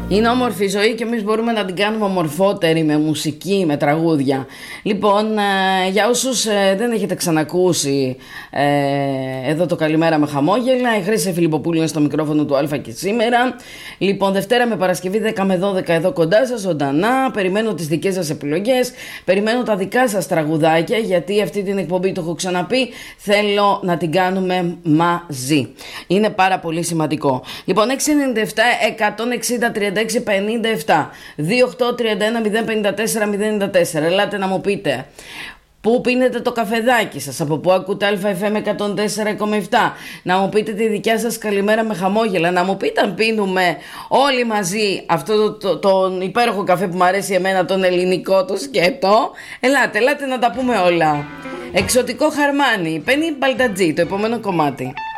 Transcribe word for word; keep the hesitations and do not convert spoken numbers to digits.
Είναι όμορφη η ζωή και εμείς μπορούμε να την κάνουμε ομορφότερη με μουσική, με τραγούδια. Λοιπόν, ε, για όσους ε, δεν έχετε ξανακούσει ε, εδώ το Καλημέρα με χαμόγελα, η Χρύση Φιλιπποπούλου είναι στο μικρόφωνο του Αλφα και σήμερα. Λοιπόν, Δευτέρα με Παρασκευή δέκα με δώδεκα εδώ κοντά σας, ζωντανά. Περιμένω τις δικές σας επιλογές, περιμένω τα δικά σας τραγουδάκια, γιατί αυτή την εκπομπή, το έχω ξαναπεί, θέλω να την κάνουμε μαζί. Είναι πάρα πολύ σημαντικό. Λοιπόν, έξι εννιά επτά εκατόν εξήντα τριάντα έξι πενήντα επτά δύο οκτώ τρία ένα μηδέν πέντε τέσσερα μηδέν τέσσερα. Ελάτε να μου πείτε πού πίνετε το καφεδάκι σας, από πού ακούτε Α Φ Μ εκατόν τέσσερα κόμμα επτά. Να μου πείτε τη δικιά σας καλημέρα με χαμόγελα. Να μου πείτε αν πίνουμε όλοι μαζί αυτό το, το, τον υπέροχο καφέ που μου αρέσει εμένα, τον ελληνικό, το σκέτο. Ελάτε, ελάτε να τα πούμε όλα. Εξωτικό χαρμάνι, Πένι Μπαλτατζή, το επόμενο κομμάτι.